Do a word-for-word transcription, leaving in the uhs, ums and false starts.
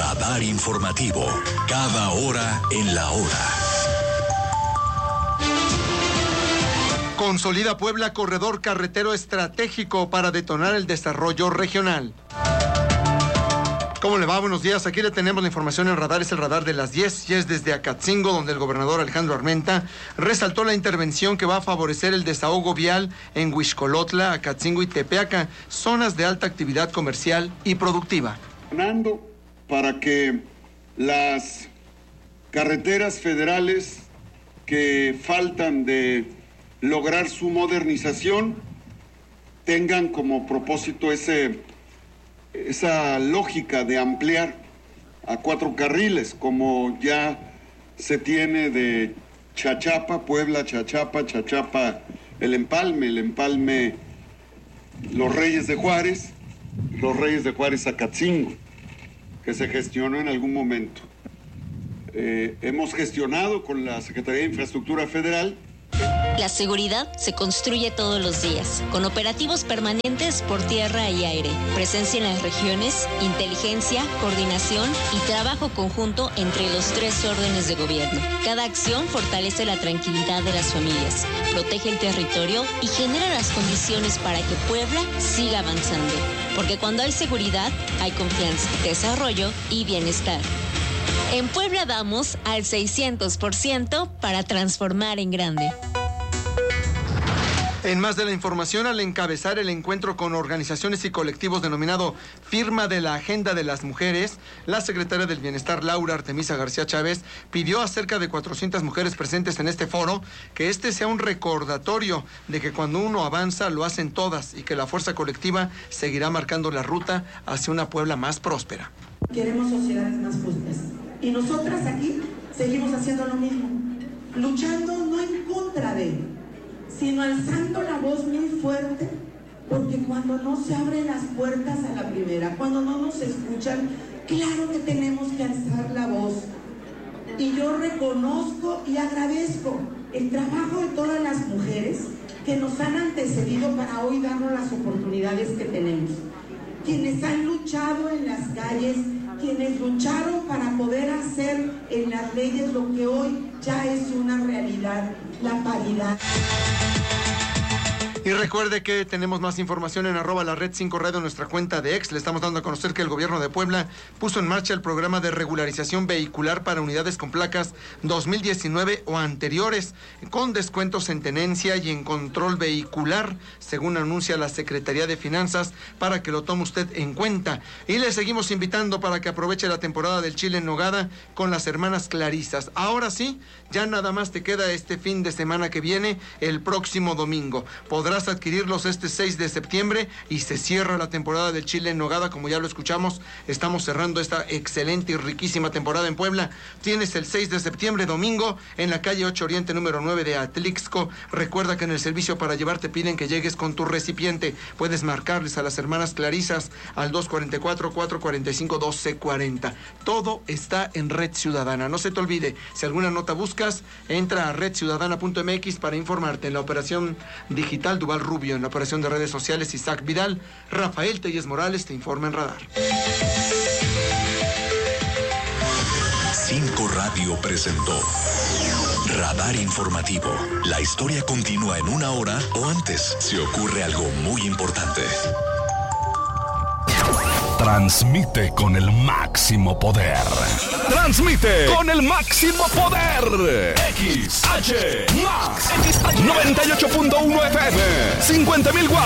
Radar informativo. Cada hora en la hora. Consolida Puebla corredor carretero estratégico para detonar el desarrollo regional. ¿Cómo le va? Buenos días. Aquí le tenemos la información en Radar. Es el radar de las diez y es desde Acatzingo, donde el gobernador Alejandro Armenta resaltó la intervención que va a favorecer el desahogo vial en Huixcolotla, Acatzingo y Tepeaca, zonas de alta actividad comercial y productiva. Para que las carreteras federales que faltan de lograr su modernización tengan como propósito ese, esa lógica de ampliar a cuatro carriles, como ya se tiene de Chachapa, Puebla, Chachapa, Chachapa, el Empalme, el Empalme, los Reyes de Juárez, los Reyes de Juárez Acatzingo, que se gestionó en algún momento. Eh, hemos gestionado con la Secretaría de Infraestructura Federal. La seguridad se construye todos los días, con operativos permanentes por tierra y aire, presencia en las regiones, inteligencia, coordinación y trabajo conjunto entre los tres órdenes de gobierno. Cada acción fortalece la tranquilidad de las familias, protege el territorio y genera las condiciones para que Puebla siga avanzando. Porque cuando hay seguridad, hay confianza, desarrollo y bienestar. En Puebla vamos al seiscientos por ciento para transformar en grande. En más de la información, al encabezar el encuentro con organizaciones y colectivos denominado Firma de la Agenda de las Mujeres, la secretaria del Bienestar, Laura Artemisa García Chávez, pidió a cerca de cuatrocientas mujeres presentes en este foro que este sea un recordatorio de que cuando uno avanza lo hacen todas y que la fuerza colectiva seguirá marcando la ruta hacia una Puebla más próspera. Queremos sociedades más justas y nosotras aquí seguimos haciendo lo mismo, luchando no en contra de él, sino alzando la voz muy fuerte, porque cuando no se abren las puertas a la primera, cuando no nos escuchan, claro que tenemos que alzar la voz. Y yo reconozco y agradezco el trabajo de todas las mujeres que nos han antecedido para hoy darnos las oportunidades que tenemos. Quienes han luchado en las calles, quienes lucharon para poder hacer en las leyes lo que hoy ya es una realidad, la paridad. Y recuerde que tenemos más información en arroba la red cinco radio, nuestra cuenta de ex. Le estamos dando a conocer que el gobierno de Puebla puso en marcha el programa de regularización vehicular para unidades con placas dos mil diecinueve o anteriores, con descuentos en tenencia y en control vehicular, según anuncia la Secretaría de Finanzas, para que lo tome usted en cuenta. Y le seguimos invitando para que aproveche la temporada del chile en nogada con las hermanas Clarisas. Ahora sí, ya nada más te queda este fin de semana que viene, el próximo domingo. Podrás adquirirlos este seis de septiembre y se cierra la temporada del chile en nogada, como ya lo escuchamos. Estamos cerrando esta excelente y riquísima temporada en Puebla. Tienes el seis de septiembre, domingo, en la calle ocho Oriente, número nueve de Atlixco. Recuerda que en el servicio para llevar te piden que llegues con tu recipiente. Puedes marcarles a las hermanas Clarisas al dos cuatro cuatro, cuatro cuatro cinco, uno dos cuatro cero. Todo está en Red Ciudadana. No se te olvide, si alguna nota buscas, entra a red ciudadana punto m x para informarte. En la operación digital, Duval Rubio; en la operación de redes sociales, Isaac Vidal. Rafael Telles Morales te informa en Radar. Cinco Radio presentó Radar Informativo. La historia continúa en una hora o antes si ocurre algo muy importante. Transmite con el máximo poder. Transmite con el máximo poder. X H Max noventa y ocho punto uno F M, cincuenta mil watts.